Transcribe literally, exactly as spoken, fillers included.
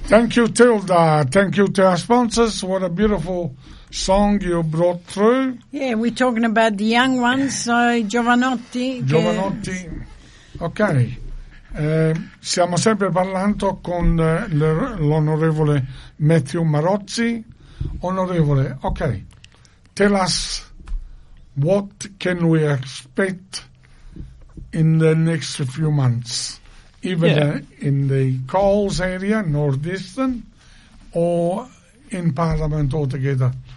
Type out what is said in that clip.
Thank you, Tilda. Thank you to our sponsors. What a beautiful song you brought through. Yeah, we're talking about the young ones, so Giovanotti. Giovanotti. Che... Ok. Eh, stiamo sempre parlando con eh, l'onorevole Matthew Marozzi. Onorevole, ok. Tell us what can we expect in the next few months, even Yeah. uh, in the Coles area, Northeastern, or in Parliament altogether?